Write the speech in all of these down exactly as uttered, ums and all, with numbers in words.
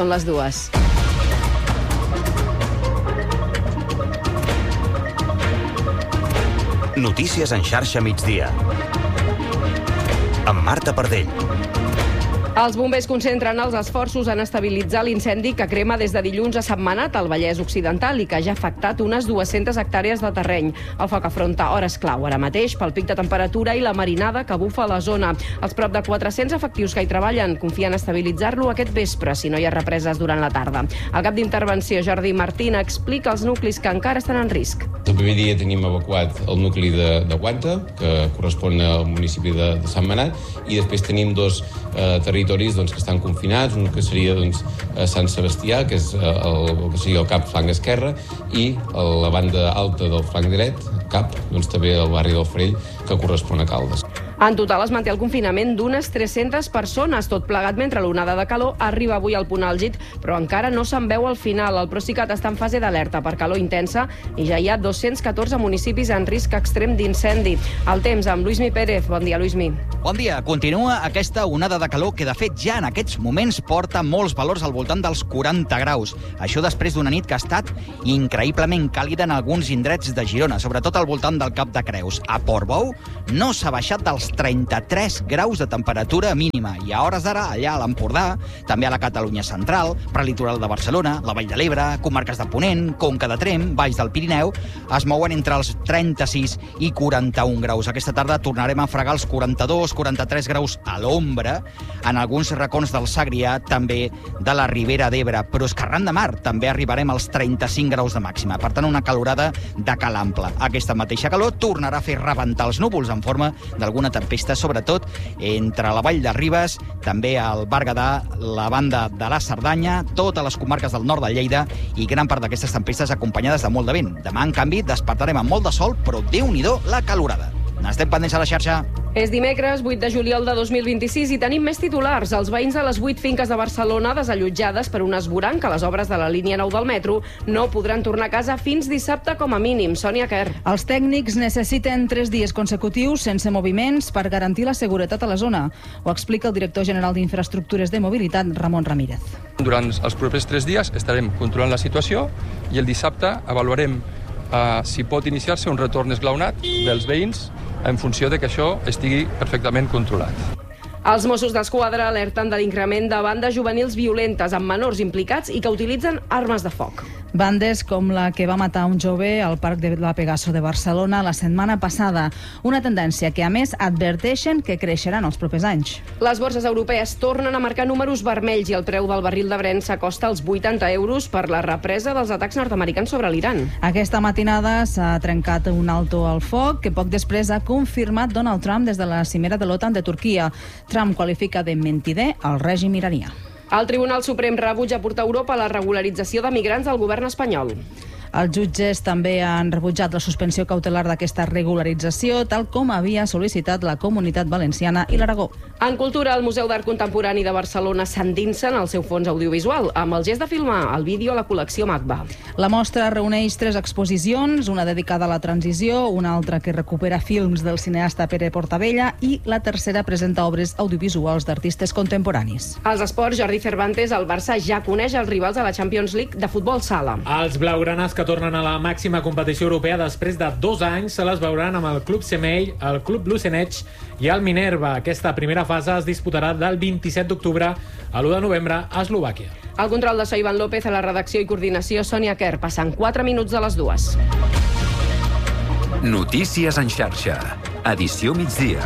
són les dues. Notícies en xarxa migdia. Amb Marta Pardell. Els bombers concentren els esforços en estabilitzar l'incendi que crema des de dilluns a Sentmenat, al Vallès Occidental, i que ja ha afectat unes dues-centes hectàrees de terreny. El foc afronta hores clau ara mateix pel pic de temperatura i la marinada que bufa a la zona. Els prop de quatre-cents efectius que hi treballen confien estabilitzar-lo aquest vespre, si no hi ha represes durant la tarda. El cap d'intervenció, Jordi Martín, explica els nuclis que encara estan en risc. El primer dia tenim evacuat el nucli de, de Guanta, que correspon al municipi de, de Sentmenat, i després tenim dos eh, territoris doncs, que estan confinats, un que seria doncs, Sant Sebastià, que és el, el que seria el cap flanc esquerre, i la banda alta del flanc dret, cap, doncs, també el barri del Farell, que correspon a Caldes. En total es manté el confinament d'unes tres-centes persones, tot plegat mentre l'onada de calor arriba avui al punt àlgid, però encara no se'n veu al final. El Procicat està en fase d'alerta per calor intensa i ja hi ha dos-cents catorze municipis en risc extrem d'incendi. El temps amb Luismi Pérez. Bon dia, Luismi. Bon dia. Continua aquesta onada de calor que, de fet, ja en aquests moments porta molts valors al voltant dels quaranta graus. Això després d'una nit que ha estat increïblement càlida en alguns indrets de Girona, sobretot al voltant del Cap de Creus. A Portbou no s'ha baixat dels trenta-tres graus de temperatura mínima i a hores d'ara, allà a l'Empordà, també a la Catalunya central, prelitoral de Barcelona, la Vall de l'Ebre, comarques de Ponent, Conca de Tremp, Valls del Pirineu, es mouen entre els trenta-sis i quaranta-un graus. Aquesta tarda tornarem a fregar els quaranta-dos quaranta-tres graus a l'ombra, en alguns racons del Segrià, també de la Ribera d'Ebre, però és que arran de mar també arribarem als trenta-cinc graus de màxima. Per tant, una calorada de cal ample. Aquesta mateixa calor tornarà a fer rebentar els núvols en forma d'alguna tempesta, sobretot entre la Vall de Ribes, també al Berguedà, la banda de la Cerdanya, totes les comarques del nord de Lleida i gran part d'aquestes tempestes acompanyades de molt de vent. Demà, en canvi, despertarem amb molt de sol, però Déu-n'hi-do la calorada. N'estem pendents a la xarxa. És dimecres, vuit de juliol de dos mil vint-i-sis, i tenim més titulars. Els veïns de les vuit finques de Barcelona desallotjades per un esvoranc a les obres de la línia nou del metro no podran tornar a casa fins dissabte com a mínim. Sònia Quer. Els tècnics necessiten tres dies consecutius sense moviments per garantir la seguretat a la zona. Ho explica el director general d'Infraestructures de Mobilitat, Ramon Ramírez. Durant els propers tres dies estarem controlant la situació i el dissabte avaluarem uh, si pot iniciar-se un retorn esglaonat dels veïns en funció de que això estigui perfectament controlat. Els Mossos d'Esquadra alerten de l'increment de bandes juvenils violentes amb menors implicats i que utilitzen armes de foc. Bandes com la que va matar un jove al Parc de la Pegaso de Barcelona la setmana passada. Una tendència que, a més, adverteixen que creixerà en els propers anys. Les borses europees tornen a marcar números vermells i el preu del barril de Brent s'acosta als vuitanta euros per la represa dels atacs nord-americans sobre l'Iran. Aquesta matinada s'ha trencat un alto al foc que poc després ha confirmat Donald Trump des de la cimera de l'OTAN de Turquia. Trump qualifica de mentider el règim iranià. El Tribunal Suprem rebutja portar a Europa la regularització de migrants del govern espanyol. Els jutges també han rebutjat la suspensió cautelar d'aquesta regularització, tal com havia sol·licitat la Comunitat Valenciana i l'Aragó. En cultura, el Museu d'Art Contemporani de Barcelona s'endinsa en el seu fons audiovisual, amb el gest de filmar el vídeo a la col·lecció Magba. La mostra reuneix tres exposicions, una dedicada a la transició, una altra que recupera films del cineasta Pere Portabella i la tercera presenta obres audiovisuals d'artistes contemporanis. Als esports, Jordi Cervantes, el Barça ja coneix els rivals a la Champions League de futbol sala. Els blaugranes que tornen a la màxima competició europea després de dos anys se les veuran amb el Club Semell, el Club Lucenech i el Minerva. Aquesta primera fase es disputarà del vint-i-set d'octubre a l'u de novembre a Eslovàquia. El control de so Ivan López, a la redacció i coordinació Sònia Quer. Passant quatre minuts de les dues. Notícies en xarxa. Edició migdia.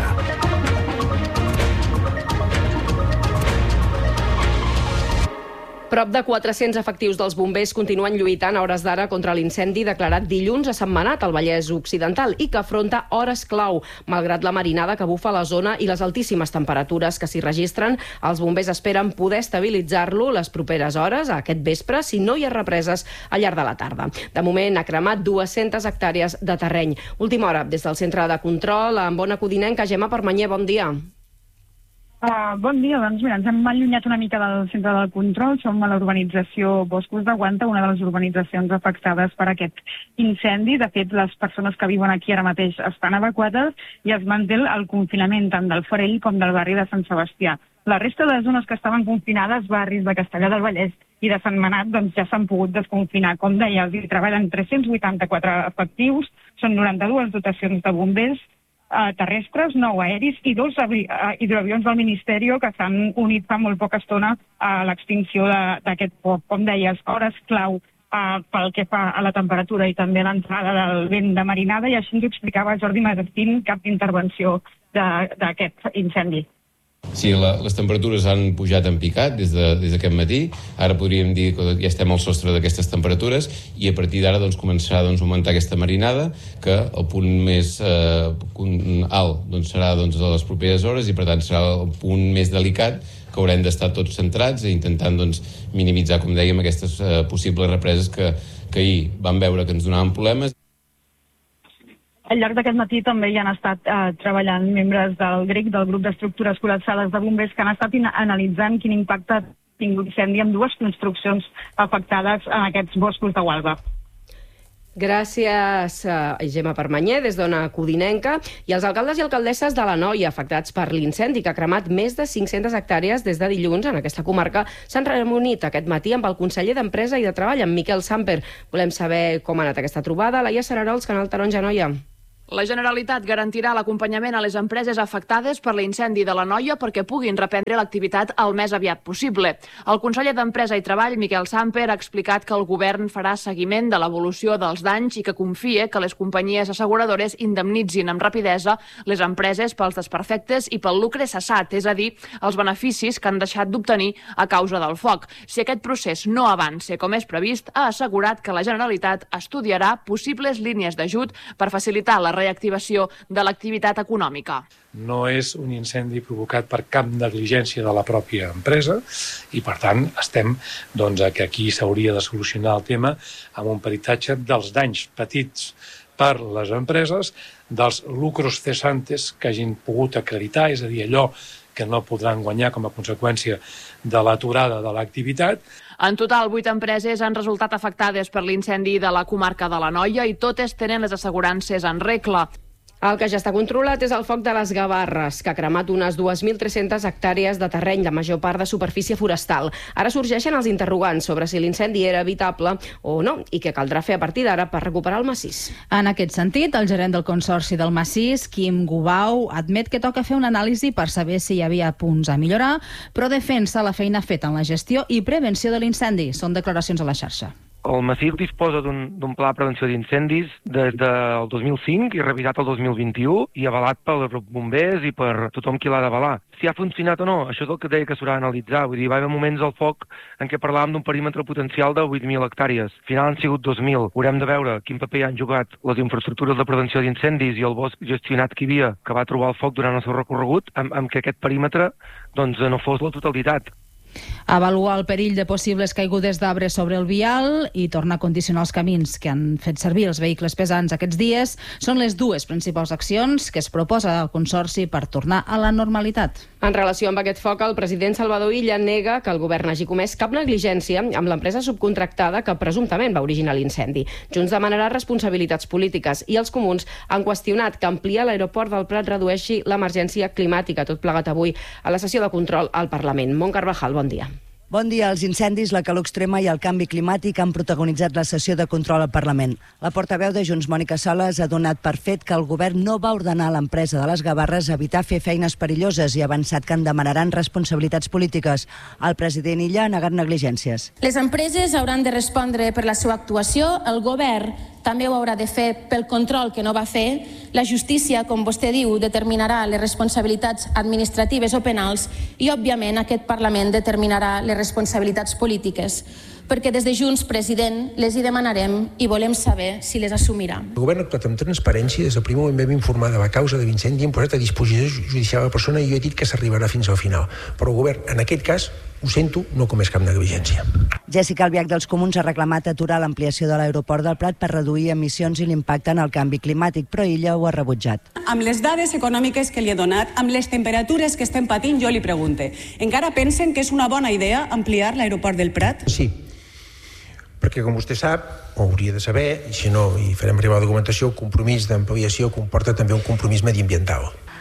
Prop de quatre-cents efectius dels bombers continuen lluitant a hores d'ara contra l'incendi declarat dilluns a Sentmenat, al Vallès Occidental, i que afronta hores clau. Malgrat la marinada que bufa a la zona i les altíssimes temperatures que s'hi registren, els bombers esperen poder estabilitzar-lo les properes hores, a aquest vespre, si no hi ha represes al llarg de la tarda. De moment ha cremat dues-centes hectàrees de terreny. Última hora, des del centre de control, amb Ona Codinenca. Gemma Permanyer, bon dia. Uh, bon dia, doncs mira, ens hem allunyat una mica del centre del control. Som a la urbanització Boscos de Guanta, una de les urbanitzacions afectades per aquest incendi. De fet, les persones que viuen aquí ara mateix estan evacuades i es manté el confinament tant del Farell com del barri de Sant Sebastià. La resta de zones que estaven confinades, barris de Castellar del Vallès i de Sentmenat, doncs ja s'han pogut desconfinar. Com deia, hi treballen tres-cents vuitanta-quatre efectius, són noranta-dues dotacions de bombers eh, terrestres, nou aeris i dos avi- eh, hidroavions del Ministeri que s'han unit fa molt poca estona a l'extinció de- d'aquest foc. Com deies, hores clau eh, pel que fa a la temperatura i també a l'entrada del vent de marinada, i així ens ho explicava Jordi Magazín, cap d'intervenció de- d'aquest incendi. Sí, la, les temperatures han pujat en picat des de, des d'aquest matí. Ara podríem dir que ja estem al sostre d'aquestes temperatures i a partir d'ara doncs, començarà doncs, a augmentar aquesta marinada, que el punt més eh, punt alt doncs, serà doncs, a les properes hores i per tant serà el punt més delicat que haurem d'estar tots centrats i intentant doncs, minimitzar, com dèiem, aquestes eh, possibles represes que, que ahir vam veure que ens donaven problemes. Al llarg d'aquest matí també hi han estat eh, treballant membres del G R I C, del grup d'estructures col·lapsades de bombers, que han estat analitzant quin impacte ha tingut l'incendi amb dues construccions afectades en aquests boscos de Gualba. Gràcies, eh, Gemma Permanyer, des d'Ona Codinenca. I els alcaldes i alcaldesses de l'Anoia, afectats per l'incendi que ha cremat més de cinc-centes hectàrees des de dilluns en aquesta comarca, s'han reunit aquest matí amb el conseller d'Empresa i de Treball, en Miquel Samper. Volem saber com ha anat aquesta trobada. Laia Sararols, Canal Taronja, Anoia. La Generalitat garantirà l'acompanyament a les empreses afectades per l'incendi de l'Anoia perquè puguin reprendre l'activitat el més aviat possible. El conseller d'Empresa i Treball, Miquel Samper, ha explicat que el govern farà seguiment de l'evolució dels danys i que confia que les companyies asseguradores indemnitzin amb rapidesa les empreses pels desperfectes i pel lucre cessat, és a dir, els beneficis que han deixat d'obtenir a causa del foc. Si aquest procés no avança com és previst, ha assegurat que la Generalitat estudiarà possibles línies d'ajut per facilitar la reactivació de l'activitat econòmica. No és un incendi provocat per cap negligència de la pròpia empresa i, per tant, estem doncs, que aquí s'hauria de solucionar el tema amb un peritatge dels danys petits per les empreses, dels lucros cesantes que hagin pogut acreditar, és a dir, allò que no podran guanyar com a conseqüència de l'aturada de l'activitat. En total, vuit empreses han resultat afectades per l'incendi de la comarca de l'Anoia i totes tenen les assegurances en regla. El que ja està controlat és el foc de les Gavarres, que ha cremat unes dues mil tres-centes hectàrees de terreny, la major part de superfície forestal. Ara sorgeixen els interrogants sobre si l'incendi era evitable o no i què caldrà fer a partir d'ara per recuperar el massís. En aquest sentit, el gerent del Consorci del Massís, Quim Gubau, admet que toca fer una anàlisi per saber si hi havia punts a millorar, però defensa la feina feta en la gestió i prevenció de l'incendi. Són declaracions a la xarxa. El massís disposa d'un pla de prevenció d'incendis des del dos mil cinc i revisat el dos mil vint-i-u i avalat pels bombers i per tothom qui l'ha d'avalar. Si ha funcionat o no, això és el que deia que s'haurà d'analitzar. Vull dir, va haver moments al foc en què parlàvem d'un perímetre potencial de vuit mil hectàrees. Al final han sigut dos mil. Haurem de veure quin paper han jugat les infraestructures de prevenció d'incendis i el bosc gestionat que hi havia, que va trobar el foc durant el seu recorregut, amb, amb que aquest perímetre doncs, no fos la totalitat. Avaluar el perill de possibles caigudes d'arbres sobre el vial i tornar a condicionar els camins que han fet servir els vehicles pesants aquests dies són les dues principals accions que es proposa al Consorci per tornar a la normalitat. En relació amb aquest foc, el president Salvador Illa nega que el govern hagi comès cap negligència amb l'empresa subcontractada que presumptament va originar l'incendi. Junts demanarà responsabilitats polítiques i els comuns han qüestionat que ampliar l'aeroport del Prat redueixi l'emergència climàtica, tot plegat avui a la sessió de control al Parlament. Mont Carvajal, bon dia. Bon dia. Els incendis, la calor extrema i el canvi climàtic han protagonitzat la sessió de control al Parlament. La portaveu de Junts, Mònica Sales, ha donat per fet que el govern no va ordenar a l'empresa de les Gavarres evitar fer feines perilloses i ha avançat que en demanaran responsabilitats polítiques. El president Illa ha negat negligències. Les empreses hauran de respondre per la seva actuació, el govern també ho haurà de fer pel control que no va fer. La justícia, com vostè diu, determinarà les responsabilitats administratives o penals i, òbviament, aquest Parlament determinarà les responsabilitats polítiques. Perquè des de Junts, president, les hi demanarem i volem saber si les assumirà. El govern ha actuat amb transparència. Des del primer moment vam informar de la causa de l'incendi i hem posat a disposició judicial a la persona i jo he dit que s'arribarà fins al final. Però el govern, en aquest cas, ho sento, no comés cap negligència. Jessica Albiach dels Comuns ha reclamat aturar l'ampliació de l'aeroport del Prat per reduir emissions i l'impacte en el canvi climàtic, però ella ho ha rebutjat. Amb les dades econòmiques que li he donat, amb les temperatures que estem patint, jo li pregunte, encara pensen que és una bona idea ampliar l'aeroport del Prat? Sí, perquè com vostè sap, o hauria de saber, i si no hi farem arribar la documentació, el compromís d'ampliació comporta també un compromís mediambiental.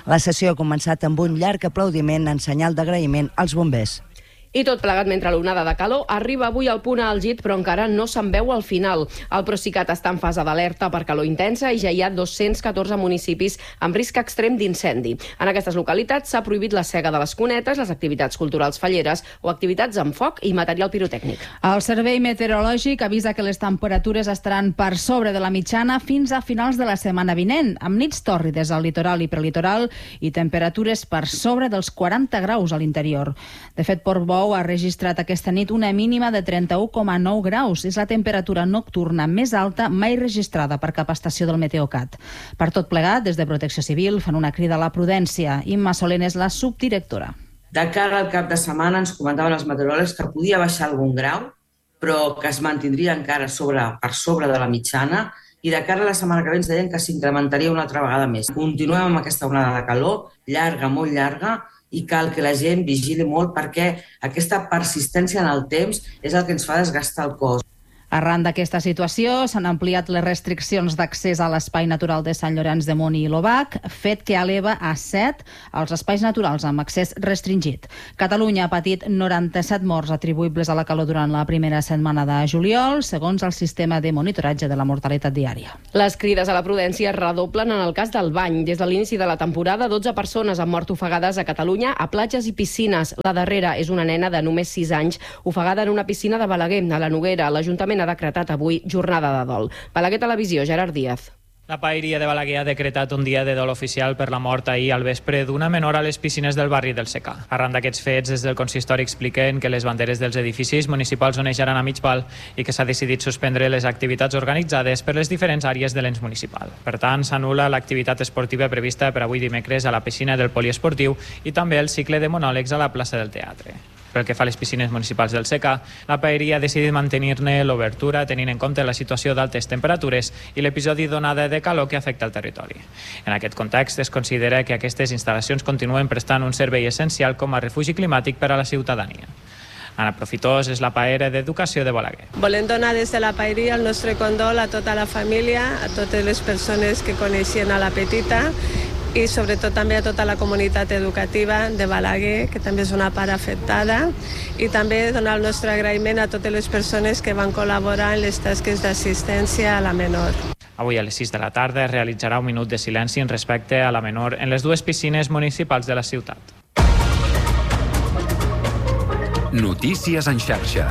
La sessió ha començat amb un llarg aplaudiment en senyal d'agraïment als bombers. I tot plegat mentre l'onada de calor arriba avui al punt àlgid, però encara no se'n veu al final. El Procicat està en fase d'alerta per calor intensa i ja hi ha dos-cents catorze municipis amb risc extrem d'incendi. En aquestes localitats s'ha prohibit la sega de les cunetes, les activitats culturals falleres o activitats amb foc i material pirotècnic. El Servei Meteorològic avisa que les temperatures estaran per sobre de la mitjana fins a finals de la setmana vinent, amb nits tòrrides al litoral i prelitoral i temperatures per sobre dels quaranta graus a l'interior. De fet, Portbou ha registrat aquesta nit una mínima de trenta-u coma nou graus. És la temperatura nocturna més alta mai registrada per cap estació del Meteocat. Per tot plegat, des de Protecció Civil fan una crida a la prudència. Imma Solent és la subdirectora. De cara al cap de setmana ens comentaven els meteoròlegs que podia baixar algun grau, però que es mantindria encara sobre, per sobre de la mitjana, i de cara a la setmana que ve ens deien que s'incrementaria una altra vegada més. Continuem amb aquesta onada de calor, llarga, molt llarga, i cal que la gent vigili molt perquè aquesta persistència en el temps és el que ens fa desgastar el cos. Arran d'aquesta situació, s'han ampliat les restriccions d'accés a l'espai natural de Sant Llorenç de Munt i l'Obac, fet que eleva a set els espais naturals amb accés restringit. Catalunya ha patit noranta-set morts atribuïbles a la calor durant la primera setmana de juliol, segons el sistema de monitoratge de la mortalitat diària. Les crides a la prudència es redoblen en el cas del bany. Des de l'inici de la temporada, dotze persones han mort ofegades a Catalunya a platges i piscines. La darrera és una nena de només sis anys, ofegada en una piscina de Balaguer, a la Noguera. L'Ajuntament ha decretat avui jornada de dol. Balaguer Televisió, Gerard Díaz. La paeria de Balaguer ha decretat un dia de dol oficial per la mort ahir al vespre d'una menor a les piscines del barri del Secà. Arran d'aquests fets, des del consistori expliquen que les banderes dels edificis municipals onejaran a mig pal i que s'ha decidit suspendre les activitats organitzades per les diferents àrees de l'ens municipal. Per tant, s'anul·la l'activitat esportiva prevista per avui dimecres a la piscina del poliesportiu i també el cicle de monòlegs a la plaça del Teatre. Pel que fa a les piscines municipals del Secà, la paeria ha decidit mantenir-ne l'obertura tenint en compte la situació d'altes temperatures i l'episodi d'onada de calor que afecta el territori. En aquest context, es considera que aquestes instal·lacions continuen prestant un servei essencial com a refugi climàtic per a la ciutadania. Anna Profitós és la paera d'Educació de Balaguer. Volem donar des de la paeria el nostre condol a tota la família, a totes les persones que coneixien a la petita i sobretot també a tota la comunitat educativa de Balaguer, que també és una part afectada, i també donar el nostre agraïment a totes les persones que van col·laborar en les tasques d'assistència a la menor. Avui a les sis de la tarda es realitzarà un minut de silenci en respecte a la menor en les dues piscines municipals de la ciutat. Notícies en xarxa.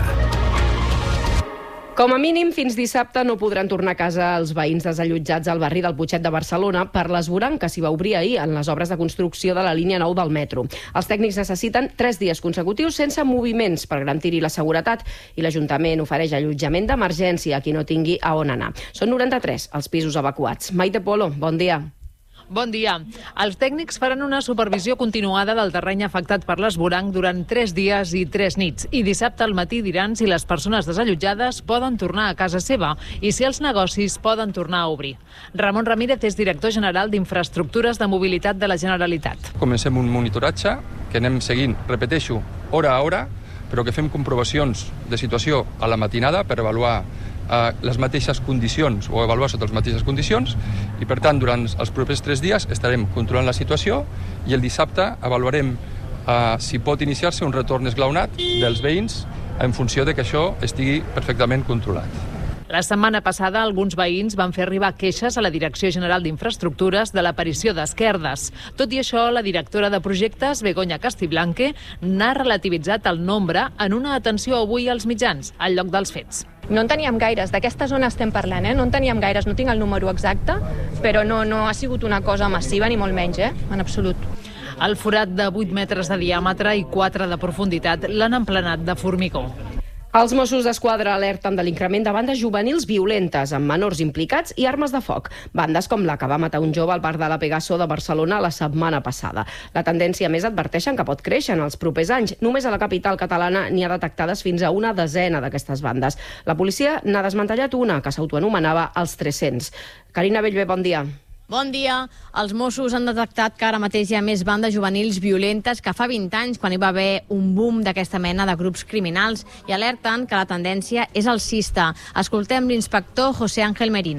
Com a mínim, fins dissabte no podran tornar a casa els veïns desallotjats al barri del Putxet de Barcelona per l'esvoranc que s'hi va obrir ahir en les obres de construcció de la línia nou del metro. Els tècnics necessiten tres dies consecutius sense moviments per garantir-hi la seguretat i l'Ajuntament ofereix allotjament d'emergència a qui no tingui a on anar. Són noranta-tres els pisos evacuats. Maite Polo, bon dia. Bon dia. Els tècnics faran una supervisió continuada del terreny afectat per l'esvoranc durant tres dies i tres nits. I dissabte al matí diran si les persones desallotjades poden tornar a casa seva i si els negocis poden tornar a obrir. Ramon Ramírez és director general d'Infraestructures de Mobilitat de la Generalitat. Comencem un monitoratge que anem seguint, repeteixo, hora a hora, però que fem comprovacions de situació a la matinada per avaluar eh, les mateixes condicions o avaluar sota les mateixes condicions i, per tant, durant els propers tres dies estarem controlant la situació i el dissabte avaluarem eh, si pot iniciar-se un retorn esglaonat dels veïns en funció de que això estigui perfectament controlat. La setmana passada, alguns veïns van fer arribar queixes a la Direcció General d'Infraestructures de l'aparició d'esquerdes. Tot i això, la directora de projectes, Begoña Castiblanque, n'ha relativitzat el nombre en una atenció avui als mitjans, al lloc dels fets. No en teníem gaires, d'aquesta zona estem parlant, eh? no en teníem gaires, no tinc el número exacte, però no, no ha sigut una cosa massiva ni molt menys, eh? en absolut. El forat de vuit metres de diàmetre i quatre de profunditat l'han emplenat de formigó. Els Mossos d'Esquadra alerten de l'increment de bandes juvenils violentes, amb menors implicats i armes de foc. Bandes com la que va matar un jove al bar de la Pegaso de Barcelona la setmana passada. La tendència més adverteixen que pot créixer en els propers anys. Només a la capital catalana n'hi ha detectades fins a una desena d'aquestes bandes. La policia n'ha desmantellat una, que s'autoanomenava els tres-cents. Carina Bellver, bon dia. Bon dia. Els Mossos han detectat que ara mateix hi ha més bandes juvenils violentes que fa vint anys, quan hi va haver un boom d'aquesta mena de grups criminals, i alerten que la tendència és alcista. Escoltem l'inspector José Ángel Merino.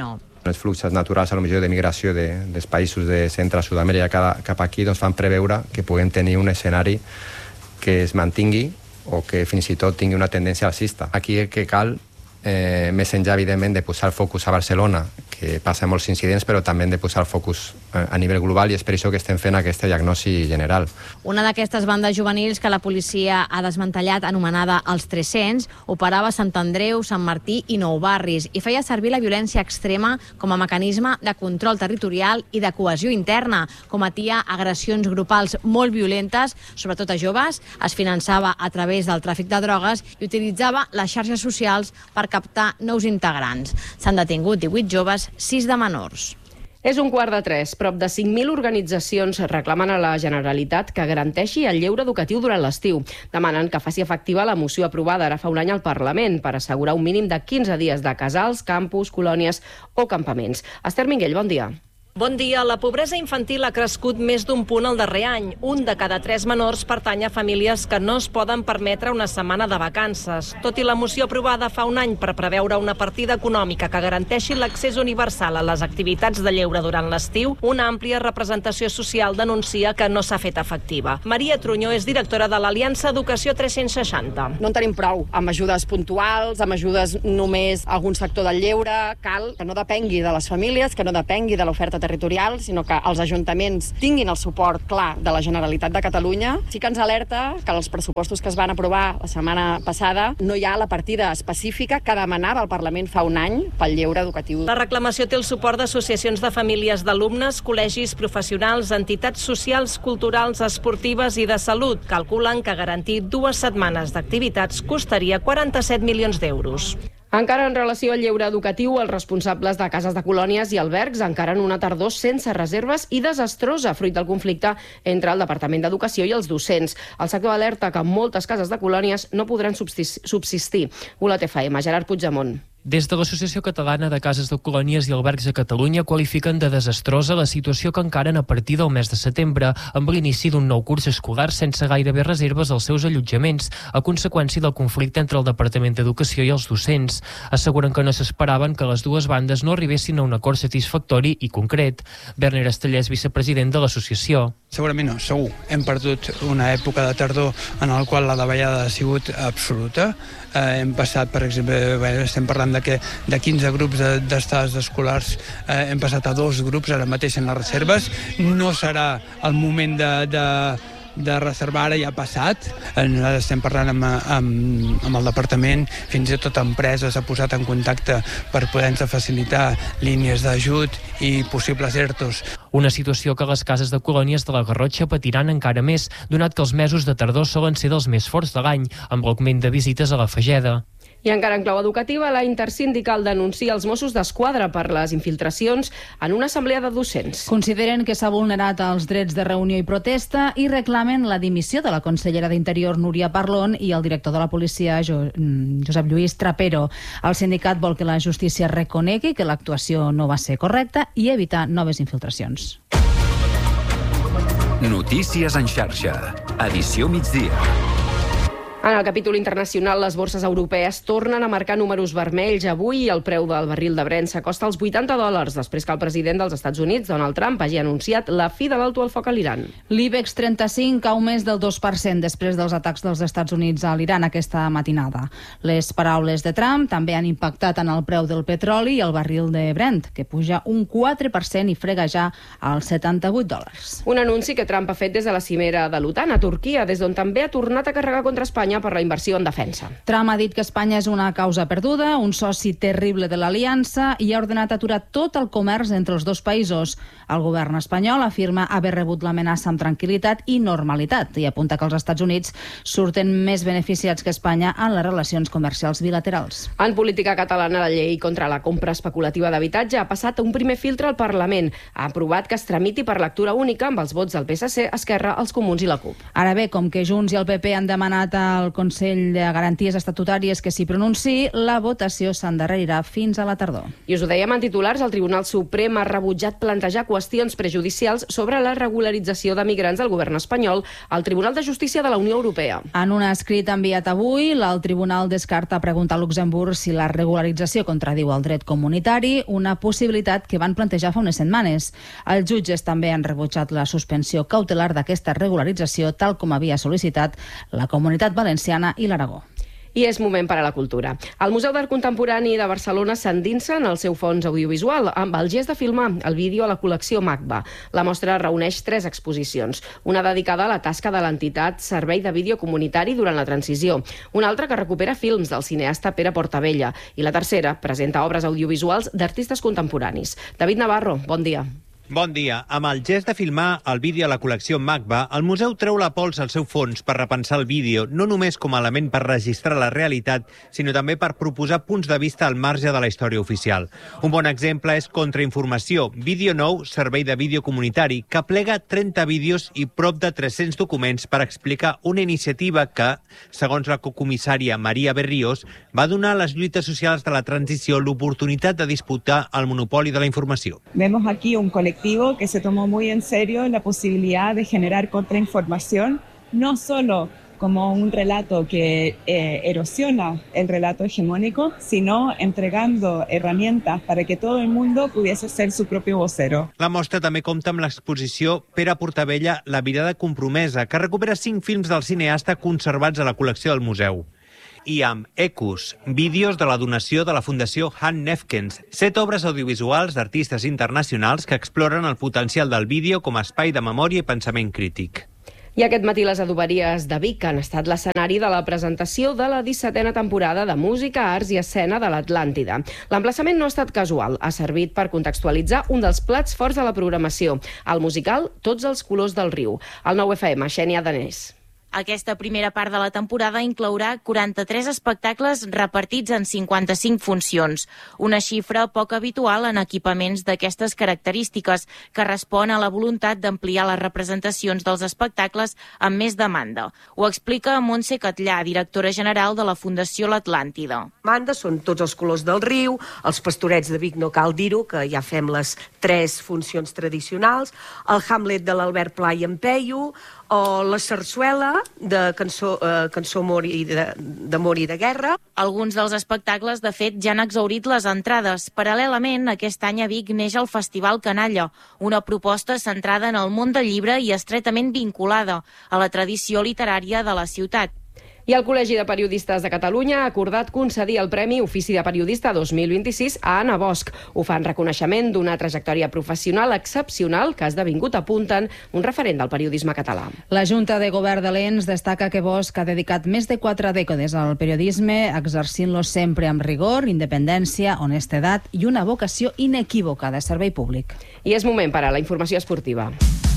Els fluxos naturals, a lo millor, de migració de, dels països de Centre Sud-amèrica cap aquí, doncs fan preveure que puguem tenir un escenari que es mantingui o que fins i tot tingui una tendència alcista. Aquí el que cal, eh, més enllà, evidentment, de posar focus a Barcelona, que passa molts incidents, però també de posar focus a nivell global, i és per això que estem fent aquesta diagnosi general. Una d'aquestes bandes juvenils que la policia ha desmantellat, anomenada Els tres-cents, operava a Sant Andreu, Sant Martí i Nou Barris i feia servir la violència extrema com a mecanisme de control territorial i de cohesió interna. Cometia agressions grupals molt violentes, sobretot a joves, es finançava a través del tràfic de drogues i utilitzava les xarxes socials per captar nous integrants. S'han detingut divuit joves, sis de menors. És un quart de tres. Prop de cinc mil organitzacions reclamen a la Generalitat que garanteixi el lleure educatiu durant l'estiu. Demanen que faci efectiva la moció aprovada ara fa un any al Parlament per assegurar un mínim de quinze dies de casals, campus, colònies o campaments. Esther Minguell, bon dia. Bon dia. La pobresa infantil ha crescut més d'un punt el darrer any. Un de cada tres menors pertany a famílies que no es poden permetre una setmana de vacances. Tot i la moció aprovada fa un any per preveure una partida econòmica que garanteixi l'accés universal a les activitats de lleure durant l'estiu, una àmplia representació social denuncia que no s'ha fet efectiva. Maria Trunyó és directora de l'Aliança Educació tres-cents seixanta. No en tenim prou amb ajudes puntuals, amb ajudes només a algun sector del lleure. Cal que no depengui de les famílies, que no depengui de l'oferta territorial, sinó que els ajuntaments tinguin el suport clar de la Generalitat de Catalunya. Sí que ens alerta que els pressupostos que es van aprovar la setmana passada no hi ha la partida específica que demanava el Parlament fa un any pel lleure educatiu. La reclamació té el suport d'associacions de famílies d'alumnes, col·legis professionals, entitats socials, culturals, esportives i de salut. Calculen que garantir dues setmanes d'activitats costaria quaranta-set milions d'euros. Encara en relació al lleure educatiu, els responsables de cases de colònies i albergs encaren una tardor sense reserves i desastrosa, fruit del conflicte entre el Departament d'Educació i els docents. El sector alerta que moltes cases de colònies no podran subsistir. Ulat F M, Gerard Puigdemont. Des de l'Associació Catalana de Cases de Colònies i Albergs a Catalunya qualifiquen de desastrosa la situació que encaren a partir del mes de setembre, amb l'inici d'un nou curs escolar sense gairebé reserves als seus allotjaments, a conseqüència del conflicte entre el Departament d'Educació i els docents. Asseguren que no s'esperaven que les dues bandes no arribessin a un acord satisfactori i concret. Werner Estellé és vicepresident de l'associació. Segurament no, segur. Hem perdut una època de tardor en la qual la davallada ha sigut absoluta. Eh, hem passat, per exemple, bé, estem parlant de que de quinze grups d'estades escolars eh, hem passat a dos grups ara mateix en les reserves. No serà el moment de, de, de reservar, ara ja ha passat. Nosaltres estem parlant amb, amb, amb el departament, fins i tot empreses ha posat en contacte per poder-nos facilitar línies d'ajut i possibles ERTOs. Una situació que les cases de colònies de la Garrotxa patiran encara més, donat que els mesos de tardor solen ser dels més forts de l'any, amb l'augment de visites a la Fageda. I encara en clau educativa, la intersindical denuncia els Mossos d'Esquadra per les infiltracions en una assemblea de docents. Consideren que s'ha vulnerat els drets de reunió i protesta i reclamen la dimissió de la consellera d'Interior Núria Parlon i el director de la policia jo, Josep Lluís Trapero. El sindicat vol que la justícia reconegui que l'actuació no va ser correcta i evitar noves infiltracions. Notícies en xarxa. Edició migdia. En el capítol internacional, les borses europees tornen a marcar números vermells. Avui el preu del barril de Brent s'acosta als vuitanta dòlars, després que el president dels Estats Units, Donald Trump, hagi anunciat la fi de l'alto al foc a l'Iran. L'IBEX trenta-cinc cau més del dos per cent després dels atacs dels Estats Units a l'Iran aquesta matinada. Les paraules de Trump també han impactat en el preu del petroli i el barril de Brent, que puja un quatre per cent i frega ja als setanta-vuit dòlars. Un anunci que Trump ha fet des de la cimera de l'OTAN a Turquia, des d'on també ha tornat a carregar contra Espanya per la inversió en defensa. Trump ha dit que Espanya és una causa perduda, un soci terrible de l'aliança i ha ordenat aturar tot el comerç entre els dos països. El govern espanyol afirma haver rebut l'amenaça amb tranquil·litat i normalitat i apunta que els Estats Units surten més beneficiats que Espanya en les relacions comercials bilaterals. En política catalana, la llei contra la compra especulativa d'habitatge ha passat un primer filtre al Parlament. Ha aprovat que es tramiti per lectura única amb els vots del P S C, Esquerra, els Comuns i la CUP. Ara bé, com que Junts i el P P han demanat al el Consell de Garanties Estatutàries que s'hi pronunciï, la votació s'endarrerirà fins a la tardor. I us ho dèiem en titulars, el Tribunal Suprem ha rebutjat plantejar qüestions prejudicials sobre la regularització de migrants del govern espanyol al Tribunal de Justícia de la Unió Europea. En un escrit enviat avui, el Tribunal descarta preguntar a Luxemburg si la regularització contradiu el dret comunitari, una possibilitat que van plantejar fa unes setmanes. Els jutges també han rebutjat la suspensió cautelar d'aquesta regularització, tal com havia sol·licitat la Comunitat Valenciana i l'Aragó. I és moment per a la cultura. El Museu d'Art Contemporani de Barcelona s'endinsa en el seu fons audiovisual amb el gest de filmar el vídeo a la col·lecció MACBA. La mostra reuneix tres exposicions. Una dedicada a la tasca de l'entitat Servei de Vídeo Comunitari durant la transició. Una altra que recupera films del cineasta Pere Portabella. I la tercera presenta obres audiovisuals d'artistes contemporanis. David Navarro, bon dia. Bon dia. Amb el gest de filmar el vídeo a la col·lecció MACBA, el museu treu la pols al seu fons per repensar el vídeo, no només com a element per registrar la realitat, sinó també per proposar punts de vista al marge de la història oficial. Un bon exemple és Contrainformació, vídeo nou, servei de vídeo comunitari, que plega trenta vídeos i prop de tres-cents documents per explicar una iniciativa que, segons la cocomissària Maria Berrios, va donar a les lluites socials de la transició l'oportunitat de disputar el monopoli de la informació. Vemos aquí un colectivo que se tomó muy en serio la posibilidad de generar contrainformación, no solo como un relato que eh, erosiona el relato hegemónico, sino entregando herramientas para que todo el mundo pudiese ser su propio vocero. La mostra també compta amb l'exposició Pere Portabella, La mirada compromesa, que recupera cinc films del cineasta conservats a la col·lecció del museu. I amb Ecus, vídeos de la donació de la Fundació Han Nefkens, set obres audiovisuals d'artistes internacionals que exploren el potencial del vídeo com a espai de memòria i pensament crític. I aquest matí les adoberies de Vic han estat l'escenari de la presentació de la dissetena temporada de Música, Arts i Escena de l'Atlàntida. L'emplaçament no ha estat casual, ha servit per contextualitzar un dels plats forts de la programació, el musical Tots els colors del riu. El nou F M, Xènia Danés. Aquesta primera part de la temporada inclourà quaranta-tres espectacles repartits en cinquanta-cinc funcions, una xifra poc habitual en equipaments d'aquestes característiques, que respon a la voluntat d'ampliar les representacions dels espectacles amb més demanda. Ho explica Montse Catllà, directora general de la Fundació L'Atlàntida. Demanda són Tots els colors del riu, els Pastorets de Vic, no cal dir-ho, que ja fem les tres funcions tradicionals, el Hamlet de l'Albert Pla i en Peyu, o la Sarsuela de cançó, eh, cançó amor i de, d'amor i de guerra. Alguns dels espectacles, de fet, ja han exhaurit les entrades. Paral·lelament, aquest any a Vic neix el Festival Canalla, una proposta centrada en el món del llibre i estretament vinculada a la tradició literària de la ciutat. I el Col·legi de Periodistes de Catalunya ha acordat concedir el Premi Ofici de Periodista dos mil vint-i-sis a Anna Bosch. Ho fa en reconeixement d'una trajectòria professional excepcional que ha esdevingut, apunten, un referent del periodisme català. La Junta de Govern de l'E N S destaca que Bosch ha dedicat més de quatre dècades al periodisme, exercint-lo sempre amb rigor, independència, honestedat i una vocació inequívoca de servei públic. I és moment per a la informació esportiva,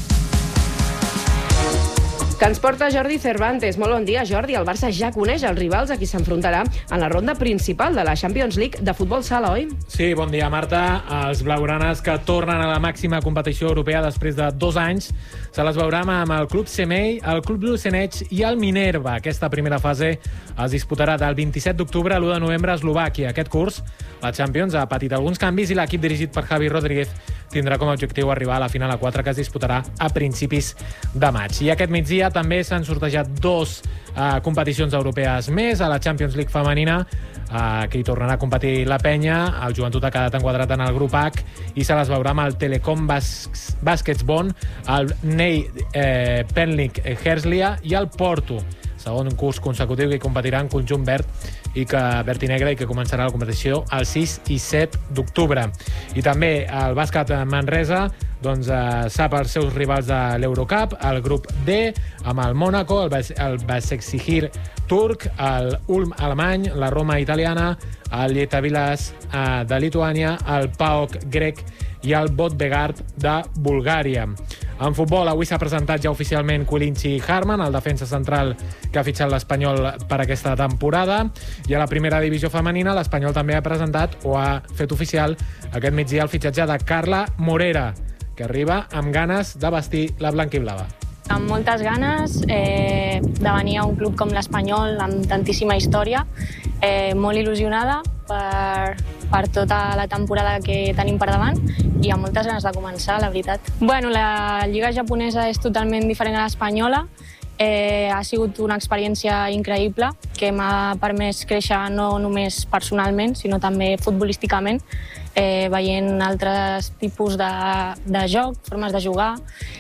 que ens porta Jordi Cervantes. Molt bon dia, Jordi. El Barça ja coneix els rivals a qui s'enfrontarà en la ronda principal de la Champions League de futbol sala, oi? Sí, bon dia, Marta. Els blaugranes que tornen a la màxima competició europea després de dos anys se les veurà amb el Club Semei, el Club Bluceneig i el Minerva. Aquesta primera fase es disputarà del vint-i-set d'octubre a l'u de novembre a Eslovàquia. Aquest curs, la Champions ha patit alguns canvis i l'equip dirigit per Javi Rodríguez tindrà com a objectiu arribar a la final a quatre, que es disputarà a principis de maig. I aquest migdia també s'han sortejat dos uh, competicions europees més. A la Champions League femenina, uh, que hi tornarà a competir la Penya, el Joventut ha quedat enquadrat en el grup H i se les veurà amb el Telecom Bas Basketsbon, el Ney eh, Penlik Herslia i el Porto, segon curs consecutiu que hi competirà en conjunt verd i que verd i negre, i que començarà la competició el sis i set d'octubre. I també el bàsquet Manresa doncs, eh, sap els seus rivals de l'Eurocup, el grup D, amb el Mónaco, el, Bas el Basaksehir turc, el Ulm alemany, la Roma italiana, el Lietavilas eh, de Lituània, el PAOK grec i el Vodgorod de Bulgària. En futbol, avui s'ha presentat ja oficialment Kulinchi Harman, el defensa central que ha fitxat l'Espanyol per aquesta temporada. I a la primera divisió femenina, l'Espanyol també ha presentat o ha fet oficial aquest migdia el fitxatge de Carla Morera, que arriba amb ganes de vestir la blanquiblava. Amb moltes ganes eh, de venir a un club com l'Espanyol, amb tantíssima història, eh, molt il·lusionada per, per tota la temporada que tenim per davant i amb moltes ganes de començar, la veritat. Bueno, la lliga japonesa és totalment diferent a l'espanyola. Eh, ha sigut una experiència increïble que m'ha permès créixer no només personalment, sinó també futbolísticament, eh, veient altres tipus de, de joc, formes de jugar,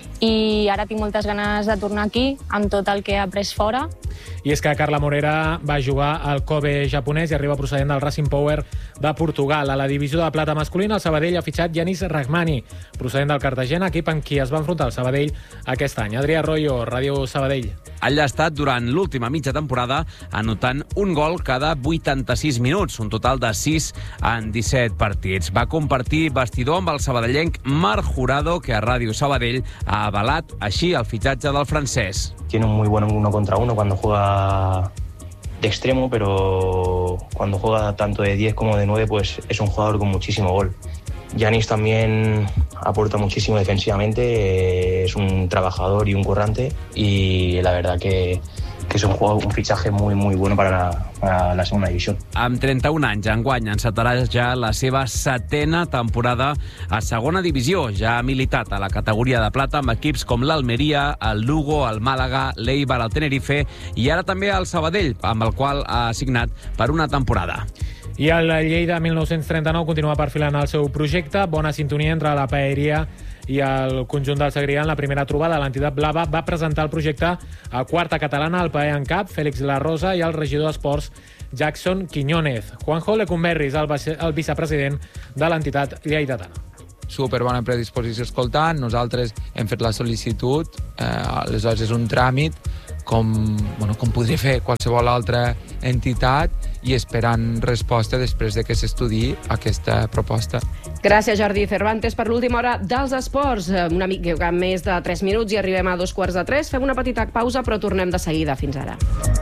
i ara tinc moltes ganes de tornar aquí amb tot el que he après fora. I és que Carla Morera va jugar al Kobe japonès i arriba procedent del Racing Power de Portugal. A la divisió de plata masculina, el Sabadell ha fitxat Yanis Rahmani, procedent del Cartagena, equip amb qui es va enfrontar el Sabadell aquest any. Adrià Arroyo, Ràdio Sabadell. Allà ha estat durant l'última mitja temporada anotant un gol cada vuitanta-sis minuts, un total de sis en disset partits. Va compartir vestidor amb el sabadellenc Marc Jurado, que a Ràdio Sabadell ha avalat així el fitxatge del francès. Tiene un muy buen uno contra uno cuando juega de extremo, pero cuando juega tanto de diez como de nueve, pues es un jugador con muchísimo gol. Yanis también aporta muchísimo defensivamente, eh, es un trabajador y un currante, y la verdad que, que es un, jugador, un fichaje muy, muy bueno para la, para la segunda división. Amb trenta-un anys, enguany encetarà ja la seva setena temporada a segona divisió. Ja ha militat a la categoria de plata amb equips com l'Almeria, el Lugo, el Màlaga, l'Eibar, el Tenerife i ara també el Sabadell, amb el qual ha signat per una temporada. I el Lleida mil nou-cents trenta-nou continua perfilant el seu projecte. Bona sintonia entre la Paeria i el conjunt del Segrià. En la primera trobada, l'entitat blava va presentar el projecte a quarta catalana al Pae en Cap, Fèlix La Rosa i el regidor d'Esports Jackson Quiñónez. Juanjo Lecumberri és el, el vicepresident de l'entitat lleidatana. Superbona predisposició escoltant, nosaltres hem fet la sol·licitud, eh, aleshores és un tràmit com, bueno, com podria fer qualsevol altra entitat i esperant resposta després de que s'estudiï aquesta proposta. Gràcies, Jordi Cervantes, per l'última hora dels esports. Una mica més de tres minuts i arribem a dos quarts de tres. Fem una petita pausa, però tornem de seguida. Fins ara.